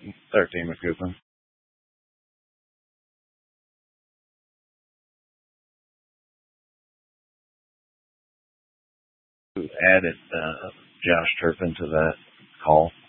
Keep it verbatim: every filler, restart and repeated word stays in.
thirteen McCoupin. Who added uh, Josh Turpin to that call?